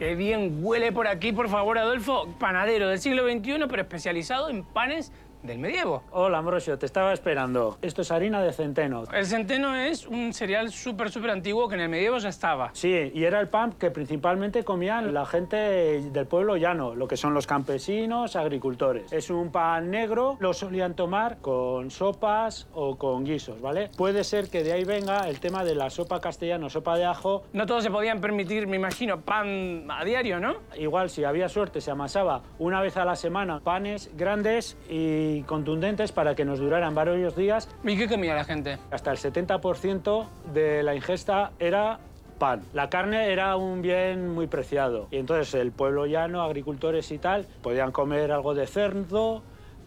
Qué bien huele por aquí, por favor, Adolfo. Panadero del siglo XXI, pero especializado en panes del medievo. Hola, Ambrosio, te estaba esperando. Esto es harina de centeno. El centeno es un cereal súper antiguo que en el medievo ya estaba. Sí, y era el pan que principalmente comían la gente del pueblo llano, lo que son los campesinos, agricultores. Es un pan negro, lo solían tomar con sopas o con guisos, ¿vale? Puede ser que de ahí venga el tema de la sopa castellana, sopa de ajo. No todos se podían permitir, me imagino, pan a diario, ¿no? Igual, si había suerte, se amasaba una vez a la semana panes grandes y contundentes para que nos duraran varios días. ¿Y qué comía la gente? Hasta el 70% de la ingesta era pan. La carne era un bien muy preciado y entonces el pueblo llano, agricultores y tal, podían comer algo de cerdo,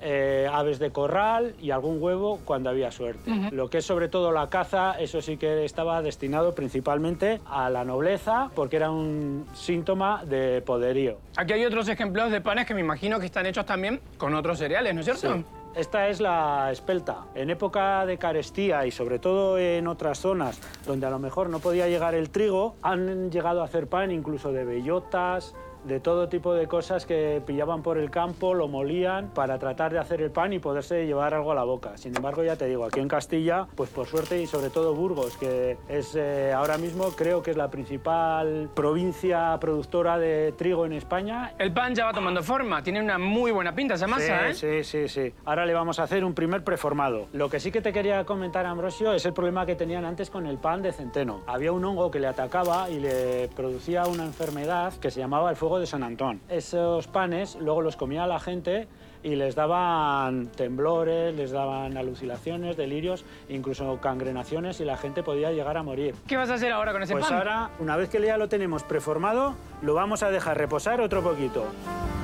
aves de corral y algún huevo cuando había suerte. Lo que es sobre todo la caza, eso sí que estaba destinado principalmente a la nobleza porque era un síntoma de poderío. Aquí hay otros ejemplos de panes que me imagino que están hechos también con otros cereales, ¿no es cierto? Sí. Esta es la espelta. En época de carestía y sobre todo en otras zonas donde a lo mejor no podía llegar el trigo, han llegado a hacer pan incluso de bellotas, de todo tipo de cosas que pillaban por el campo, lo molían para tratar de hacer el pan y poderse llevar algo a la boca. Sin embargo, ya te digo, aquí en Castilla, pues por suerte y sobre todo Burgos, que es ahora mismo creo que es la principal provincia productora de trigo en España. El pan ya va tomando forma, tiene una muy buena pinta esa masa, Sí. Ahora le vamos a hacer un primer preformado. Lo que sí que te quería comentar, Ambrosio, es el problema que tenían antes con el pan de centeno. Había un hongo que le atacaba y le producía una enfermedad que se llamaba el fuego de San Antón. Esos panes luego los comía la gente y les daban temblores, les daban alucinaciones, delirios, incluso cangrenaciones y la gente podía llegar a morir. ¿Qué vas a hacer ahora con ese pan? Pues ahora, una vez que ya lo tenemos preformado, lo vamos a dejar reposar otro poquito.